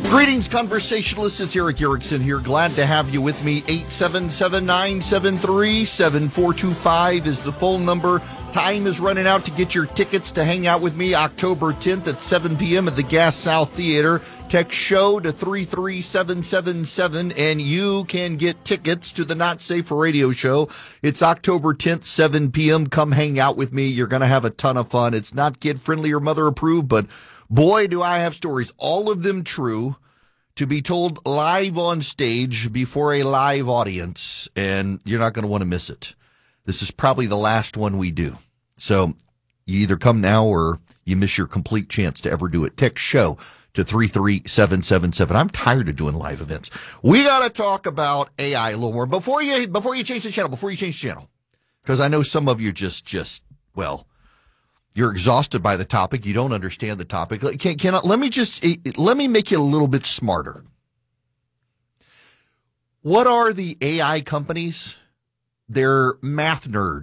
Greetings, conversationalists. It's Eric Erickson here. Glad to have you with me. 877-973-7425 is the phone number. Time is running out to get your tickets to hang out with me October 10th at 7 p.m. at the Gas South Theater. Text SHOW to 33777 and you can get tickets to the Not Safe for Radio show. It's October 10th, 7 p.m. Come hang out with me. You're going to have a ton of fun. It's not kid-friendly or mother-approved, but boy, do I have stories. All of them true, to be told live on stage before a live audience, and you're not going to want to miss it. This is probably the last one we do. So you either come now or you miss your complete chance to ever do it. Text SHOW to 33777. I'm tired of doing live events. We got to talk about AI a little more. Before you change the channel, because I know some of you well, you're exhausted by the topic. You don't understand the topic. Let me make you a little bit smarter. What are the AI companies? They're math nerds.